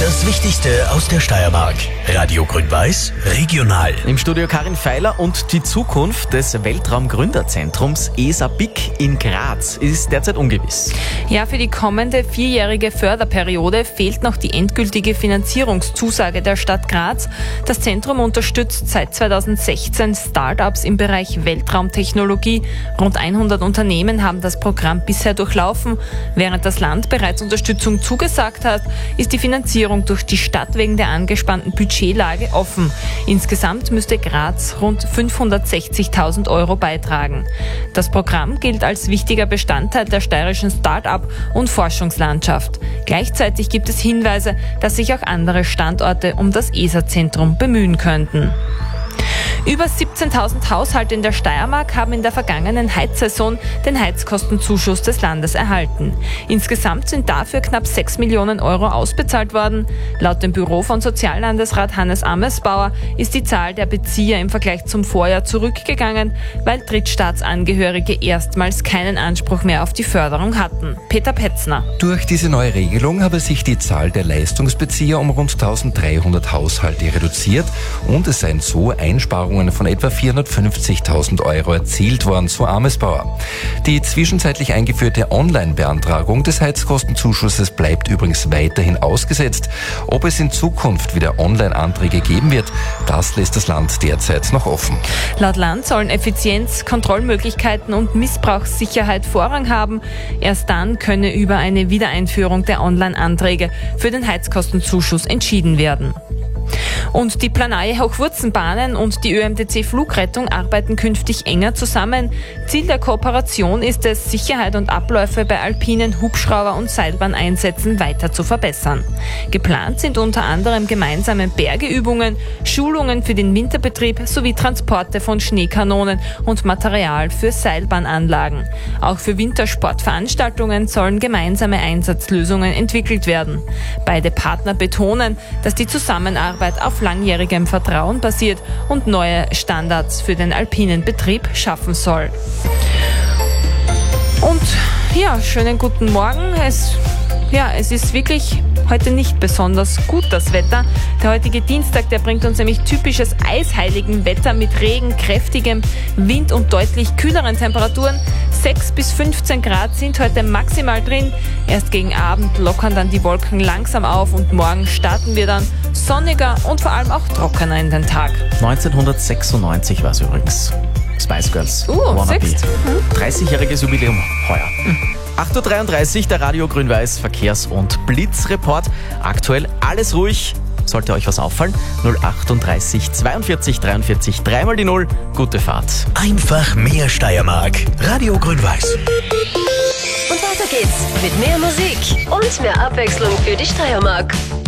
Das Wichtigste aus der Steiermark. Radio Grün-Weiß, regional. Im Studio Karin Feiler und die Zukunft des Weltraumgründerzentrums ESA-BIC in Graz ist derzeit ungewiss. Ja, für die kommende 4-jährige Förderperiode fehlt noch die endgültige Finanzierungszusage der Stadt Graz. Das Zentrum unterstützt seit 2016 Start-ups im Bereich Weltraumtechnologie. Rund 100 Unternehmen haben das Programm bisher durchlaufen. Während das Land bereits Unterstützung zugesagt hat, ist die Finanzierung durch die Stadt wegen der angespannten Budgetlage offen. Insgesamt müsste Graz rund 560.000 € beitragen. Das Programm gilt als wichtiger Bestandteil der steirischen Start-up- und Forschungslandschaft. Gleichzeitig gibt es Hinweise, dass sich auch andere Standorte um das ESA-Zentrum bemühen könnten. Über 17.000 Haushalte in der Steiermark haben in der vergangenen Heizsaison den Heizkostenzuschuss des Landes erhalten. Insgesamt sind dafür knapp 6 Millionen € ausbezahlt worden. Laut dem Büro von Soziallandesrat Hannes Amesbauer ist die Zahl der Bezieher im Vergleich zum Vorjahr zurückgegangen, weil Drittstaatsangehörige erstmals keinen Anspruch mehr auf die Förderung hatten. Peter Petzner. Durch diese neue Regelung habe sich die Zahl der Leistungsbezieher um rund 1.300 Haushalte reduziert und es seien so Einsparungen von etwa 450.000 € erzielt worden, so Amesbauer. Die zwischenzeitlich eingeführte Online-Beantragung des Heizkostenzuschusses bleibt übrigens weiterhin ausgesetzt. Ob es in Zukunft wieder Online-Anträge geben wird, das lässt das Land derzeit noch offen. Laut Land sollen Effizienz, Kontrollmöglichkeiten und Missbrauchssicherheit Vorrang haben. Erst dann könne über eine Wiedereinführung der Online-Anträge für den Heizkostenzuschuss entschieden werden. Und die Planaje Hochwurzenbahnen und die ÖMTC Flugrettung arbeiten künftig enger zusammen. Ziel der Kooperation ist es, Sicherheit und Abläufe bei alpinen Hubschrauber- und Seilbahneinsätzen weiter zu verbessern. Geplant sind unter anderem gemeinsame Bergeübungen, Schulungen für den Winterbetrieb sowie Transporte von Schneekanonen und Material für Seilbahnanlagen. Auch für Wintersportveranstaltungen sollen gemeinsame Einsatzlösungen entwickelt werden. Beide Partner betonen, dass die Zusammenarbeit auf langjährigem Vertrauen basiert und neue Standards für den alpinen Betrieb schaffen soll. Und ja, schönen guten Morgen. Es ist wirklich heute nicht besonders gut, das Wetter. Der heutige Dienstag, der bringt uns nämlich typisches eisheiligen Wetter mit Regen, kräftigem Wind und deutlich kühleren Temperaturen. 6 bis 15 Grad sind heute maximal drin. Erst gegen Abend lockern dann die Wolken langsam auf und morgen starten wir dann sonniger und vor allem auch trockener in den Tag. 1996 war es übrigens. Spice Girls. Wannabe. 30-jähriges Jubiläum heuer. 8.33 Uhr, der Radio Grün-Weiß Verkehrs- und Blitzreport. Aktuell alles ruhig. Sollte euch was auffallen? 038 42 43 3 die 0. Gute Fahrt. Einfach mehr Steiermark. Radio Grün-Weiß. Und weiter geht's mit mehr Musik und mehr Abwechslung für die Steiermark.